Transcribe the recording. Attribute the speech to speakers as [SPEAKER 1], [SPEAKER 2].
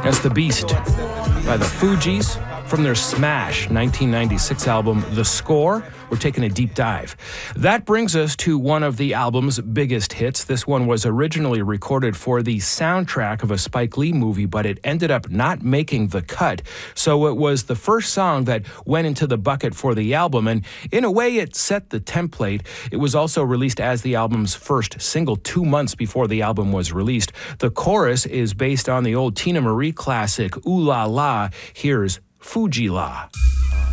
[SPEAKER 1] That's The Beast by the Fugees from their smash 1996 album, The Score. We're taking a deep dive. That brings us to one of the album's biggest hits. This one was originally recorded for the soundtrack of a Spike Lee movie, but it ended up not making the cut. So it was the first song that went into the bucket for the album, and in a way it set the template. It was also released as the album's first single 2 months before the album was released. The chorus is based on the old Tina Marie classic, Ooh La La. Here's Fu-Gee-La.